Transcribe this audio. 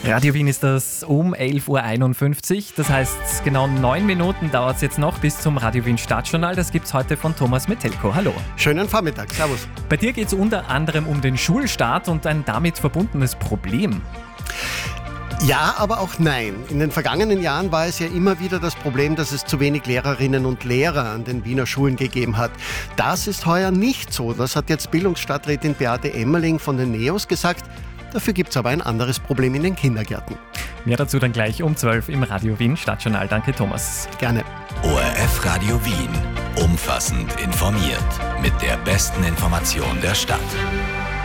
Radio Wien ist das um 11.51 Uhr. Das heißt, genau 9 Minuten dauert es jetzt noch bis zum Radio Wien Stadtjournal. Das gibt es heute von Thomas Metelko. Hallo. Schönen Vormittag, servus. Bei dir geht es unter anderem um den Schulstart und ein damit verbundenes Problem. Ja, aber auch nein. In den vergangenen Jahren war es ja immer wieder das Problem, dass es zu wenig Lehrerinnen und Lehrer an den Wiener Schulen gegeben hat. Das ist heuer nicht so. Das hat jetzt Bildungsstadträtin Beate Emmerling von den NEOS gesagt. Dafür gibt es aber ein anderes Problem in den Kindergärten. Mehr dazu dann gleich um 12 im Radio Wien Stadtjournal. Danke, Thomas. Gerne. ORF Radio Wien. Umfassend informiert. Mit der besten Information der Stadt.